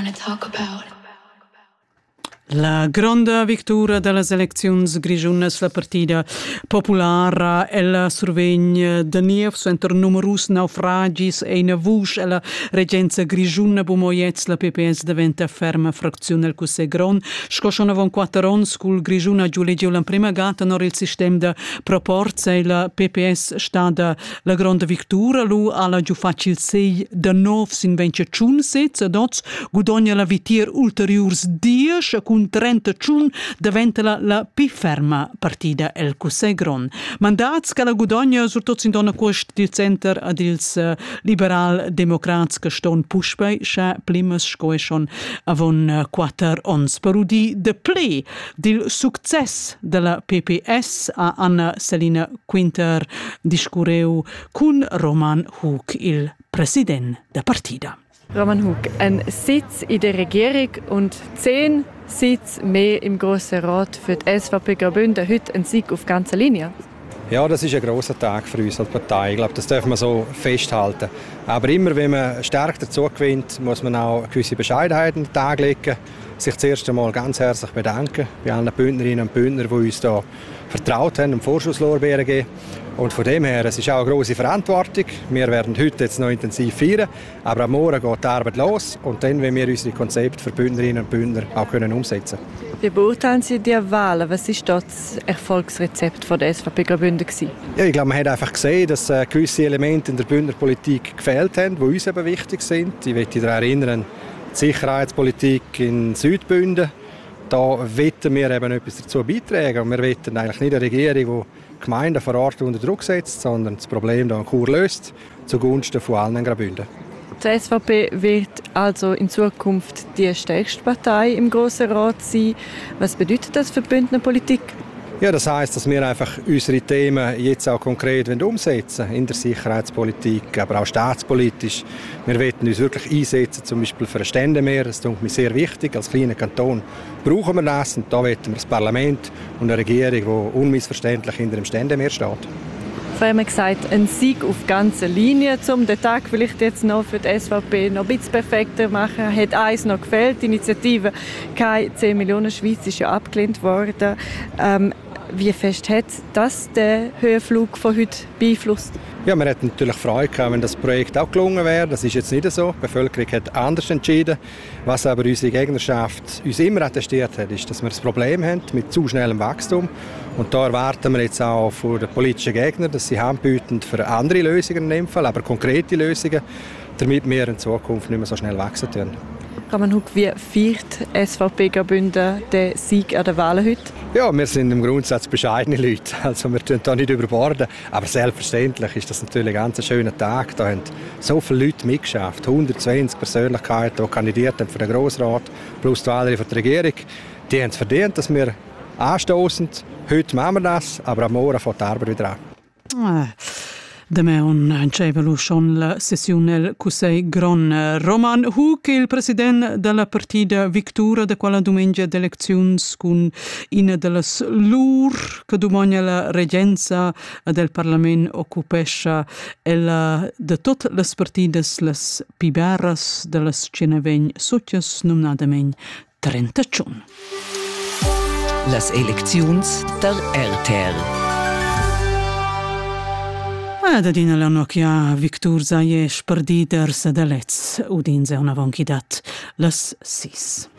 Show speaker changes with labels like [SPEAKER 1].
[SPEAKER 1] want to talk about.
[SPEAKER 2] La grande victoria delle elezioni grigiunas, la partida popular e la survegna de nievs entre numerus naufragis e una vush e la regenza grigiuna bumoiez la PPS diventa ferma frazione al Cussè Gron. Scosciona von 4 ans col grigiuna giulegio la prima gata nor il sistema de proporza e la PPS stada la grande victoria lu alla giù facil 6 de 9 sin 21 sets dots gudogna la vitier ulteriors 10 con 30 ciun diventa la più ferma partida el Cussè Gron. Mandats che la gudogna surtot in donna quest del center ad ils liberal democrats che ston pushbei sche plimas scoeschon avon 4 ans. Per di de play del success della PPS a Anna Selina Quinter discureu con Roman Hug, il president der partida.
[SPEAKER 3] Roman Hug, ein Sitz in der Regierung und 10 Sitz mehr im Grossen Rat für die SVP Graubünden. Heute ein Sieg auf ganzer Linie.
[SPEAKER 4] Ja, das ist ein grosser Tag für uns als Partei. Ich glaube, das dürfen wir so festhalten. Aber immer, wenn man stark dazu gewinnt, muss man auch eine gewisse Bescheidenheit an den Tag legen. Sich zuerst einmal ganz herzlich bedanken bei allen Bündnerinnen und Bündner, die uns da vertraut haben und Vorschusslorbeeren gegeben. Und von dem her, es ist auch eine grosse Verantwortung. Wir werden heute jetzt noch intensiv feiern, aber am Morgen geht die Arbeit los und dann wollen wir unsere Konzepte für Bündnerinnen und Bündner auch umsetzen können.
[SPEAKER 3] Wie beurteilen Sie die Wahlen? Was war dort das Erfolgsrezept von der SVP Graubünden?
[SPEAKER 4] Ja, ich glaube, man hat einfach gesehen, dass gewisse Elemente in der Bündner Politik gefehlt haben, die uns eben wichtig sind. Ich möchte daran erinnern, die Sicherheitspolitik in Südbünden. Da wollen wir eben etwas dazu beitragen. Wir wollen eigentlich nicht eine Regierung, die Gemeinden vor Ort unter Druck setzt, sondern das Problem hier in Chur löst, zugunsten von allen Graubünden.
[SPEAKER 3] Die SVP wird also in Zukunft die stärkste Partei im Grossen Rat sein. Was bedeutet das für die Bündner Politik?
[SPEAKER 4] Ja, das heisst, dass wir einfach unsere Themen jetzt auch konkret umsetzen wollen, in der Sicherheitspolitik, aber auch staatspolitisch. Wir wollen uns wirklich einsetzen, zum Beispiel für ein Ständemeer. Das ist mir sehr wichtig. Als kleiner Kanton brauchen wir das. Und da wollen wir das Parlament und eine Regierung, die unmissverständlich hinter dem Ständemeer steht.
[SPEAKER 3] Vorher haben wir gesagt, ein Sieg auf ganzer Linie, um den Tag vielleicht jetzt noch für die SVP noch ein bisschen perfekter zu machen. Hat eins noch gefehlt, die Initiative «Keine 10 Millionen Schweiz» ist ja abgelehnt worden. Wie fest hat das den Höhenflug von heute beeinflusst?
[SPEAKER 4] Ja, wir hätten natürlich Freude gehabt, wenn das Projekt auch gelungen wäre. Das ist jetzt nicht so. Die Bevölkerung hat anders entschieden. Was aber unsere Gegnerschaft uns immer attestiert hat, ist, dass wir ein Problem haben mit zu schnellem Wachstum. Und da erwarten wir jetzt auch von den politischen Gegnern, dass sie Hand bieten für andere Lösungen in dem Fall, aber konkrete Lösungen, damit wir in Zukunft nicht mehr so schnell wachsen können.
[SPEAKER 3] Roman Hug, wie feiert SVP Graubünden den Sieg an den Wahlen heute?
[SPEAKER 4] Ja, wir sind im Grundsatz bescheidene Leute. Also wir tun da nicht überborden. Aber selbstverständlich ist das natürlich ein ganz schöner Tag. Da haben so viele Leute mitgeschafft. 120 Persönlichkeiten, die kandidiert haben für den Grossrat, plus die Wähler für die Regierung. Die haben es verdient, dass wir anstoßen. Heute machen wir das, aber am Morgen fängt die Arbeit wieder an.
[SPEAKER 2] Demè ancevelu schon la sessione al Cussè Gron. Roman Hug, il president della partida Victura de quella domenica d'eleczions con ina delles lur che domogna la regenza del Parlament occupescia de tot les partides les piberas de les cinevegn socias nominadament 30 ciun.
[SPEAKER 5] Les eleczions der RTR.
[SPEAKER 2] Da dina la nokia Victor Zayesh perdiders de lets udinze una vonchidat les 6.